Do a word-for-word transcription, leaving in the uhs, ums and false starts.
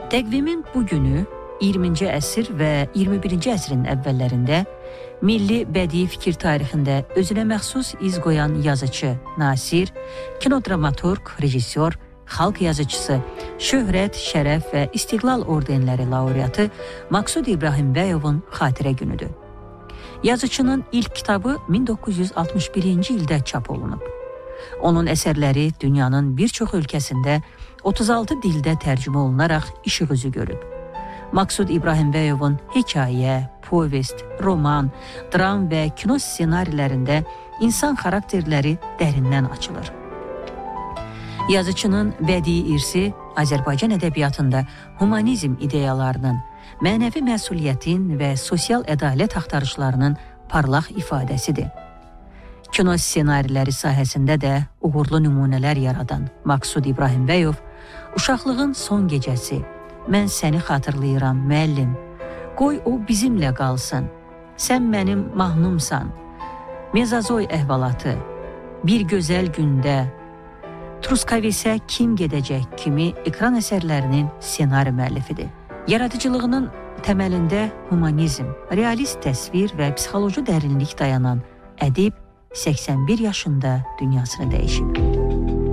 Təqvimin bu günü iyirminci əsr və iyirmi birinci əsrin əvvəllərində milli bədii fikir tarixində özünə məxsus iz qoyan yazıcı, nasir, kinodramaturq, rejissor, xalq yazıcısı, şöhrət, şərəf və istiqlal ordenləri laureatı Maqsud İbrahimbəyovun xatirə günüdür. Yazıcının ilk kitabı min doqquz yüz altmış birinci ildə çap olunub. Onun əsərləri dünyanın bir çox ölkəsində otuz altı dildə tərcümə olunaraq işıq üzü görüb. Maqsud İbrahimbəyovun hekayə, povest, roman, dram və kino ssenarilərində insan xarakterləri dərindən açılır. Yazıcının bədii irsi Azərbaycan ədəbiyyatında humanizm ideyalarının, mənəvi məsuliyyətin və sosial ədalət axtarışlarının parlaq ifadəsidir. Kino ssenariləri sahəsində də uğurlu nümunələr yaradan Maqsud İbrahimbəyov, Uşaqlığın son gecəsi, Mən səni xatırlayıram, müəllim, Qoy o bizimlə qalsın, Sən mənim mahnumsan, Mezazoy əhvalatı, Bir gözəl gündə, Truskavisə kim gedəcək kimi ekran əsərlərinin ssenari müəllifidir. Yaradıcılığının təməlində humanizm, realist təsvir və psixoloji dərinlik dayanan ədib səksən bir yaşında dünyasını dəyişib.